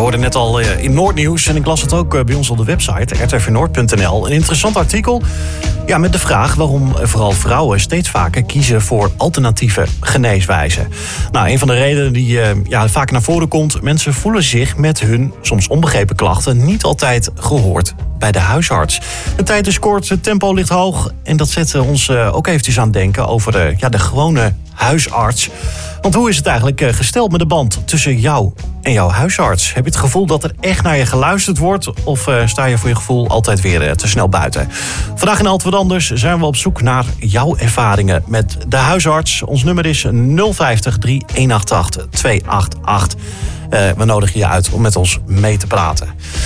hoorde net al in Noordnieuws en ik las het ook bij ons op de website, rtvnoord.nl. Een interessant artikel met de vraag waarom vooral vrouwen steeds vaker kiezen voor alternatieve geneeswijzen. Nou, een van de redenen die vaak naar voren komt, mensen voelen zich met hun soms onbegrepen klachten niet altijd gehoord bij de huisarts. De tijd is kort, het tempo ligt hoog en dat zet ons ook eventjes aan het denken over de gewone huisarts. Want hoe is het eigenlijk gesteld met de band tussen jou en jouw huisarts? Heb je het gevoel dat er echt naar je geluisterd wordt? Of sta je voor je gevoel altijd weer te snel buiten? Vandaag in Altijd Wat Anders zijn we op zoek naar jouw ervaringen met de huisarts. Ons nummer is 050 3188 288. We nodigen je uit om met ons mee te praten.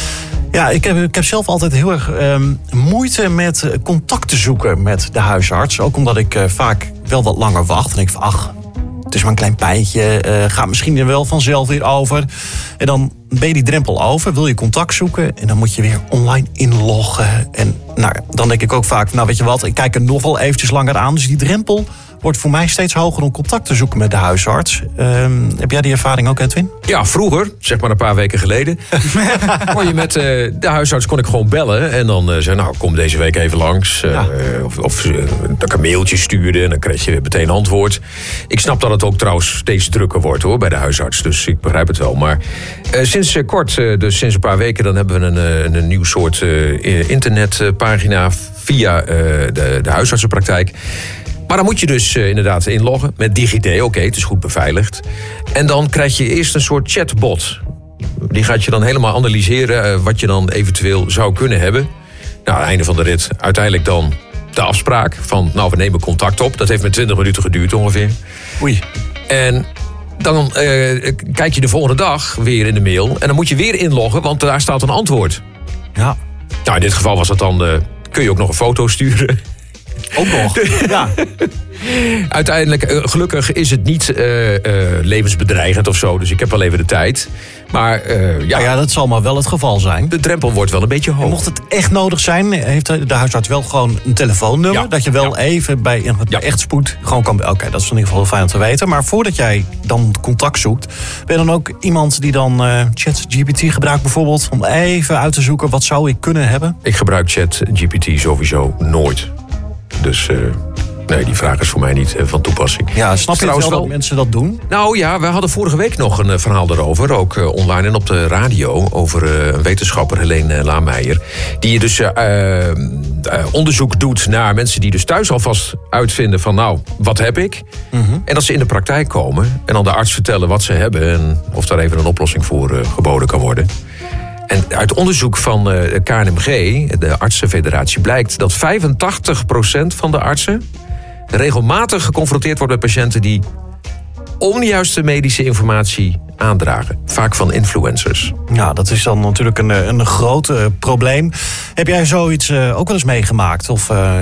Ja, ik heb zelf altijd heel erg moeite met contact te zoeken met de huisarts. Ook omdat ik vaak wel wat langer wacht. En denk van, het is maar een klein pijntje. Gaat misschien er wel vanzelf weer over. En dan ben je die drempel over. Wil je contact zoeken. En dan moet je weer online inloggen. En dan denk ik ook vaak, weet je wat. Ik kijk er nog wel eventjes langer aan. Dus die drempel wordt voor mij steeds hoger om contact te zoeken met de huisarts. Heb jij die ervaring ook, Edwin? Ja, vroeger, zeg maar een paar weken geleden, kon je met de huisarts kon ik gewoon bellen. En dan zei kom deze week even langs. Of dat ik een mailtje stuurde en dan kreeg je meteen antwoord. Ik snap dat het ook trouwens steeds drukker wordt hoor, bij de huisarts. Dus ik begrijp het wel. Maar sinds kort, dus sinds een paar weken, dan hebben we een nieuw soort internetpagina via de huisartsenpraktijk. Maar dan moet je dus inderdaad inloggen met DigiD. Oké, het is goed beveiligd. En dan krijg je eerst een soort chatbot. Die gaat je dan helemaal analyseren wat je dan eventueel zou kunnen hebben. Nou, aan het einde van de rit uiteindelijk dan de afspraak van, we nemen contact op. Dat heeft met 20 minuten geduurd ongeveer. Oei. En dan kijk je de volgende dag weer in de mail. En dan moet je weer inloggen, want daar staat een antwoord. Ja. Nou, in dit geval was het dan, kun je ook nog een foto sturen. Ook nog, ja. Uiteindelijk, gelukkig is het niet levensbedreigend of zo. Dus ik heb wel even de tijd. Maar dat zal maar wel het geval zijn. De drempel wordt wel een beetje hoog. En mocht het echt nodig zijn, heeft de huisarts wel gewoon een telefoonnummer? Ja. Dat je wel even bij echt spoed gewoon kan... Oké, dat is in ieder geval fijn om te weten. Maar voordat jij dan contact zoekt, ben je dan ook iemand die dan ChatGPT gebruikt bijvoorbeeld, om even uit te zoeken wat zou ik kunnen hebben? Ik gebruik ChatGPT sowieso nooit. Dus nee, die vraag is voor mij niet van toepassing. Ja, snap je wel dat mensen dat doen? Nou ja, we hadden vorige week nog een verhaal erover. Ook online en op de radio. Over een wetenschapper, Helene Laameijer. Die dus onderzoek doet naar mensen die dus thuis alvast uitvinden van wat heb ik? Mm-hmm. En dat ze in de praktijk komen. En dan de arts vertellen wat ze hebben. En of daar even een oplossing voor geboden kan worden. En uit onderzoek van de KNMG, de Artsenfederatie, blijkt dat 85% van de artsen regelmatig geconfronteerd wordt met patiënten die onjuiste medische informatie aandragen. Vaak van influencers. Ja, dat is dan natuurlijk een groot probleem. Heb jij zoiets ook wel eens meegemaakt? Of